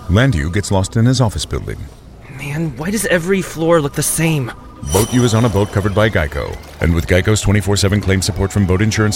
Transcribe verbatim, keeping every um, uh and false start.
Landu gets lost in his office building. Man, why does every floor look the same? Boat U is on a boat covered by Geico. And with Geico's twenty-four seven claim support from boat insurance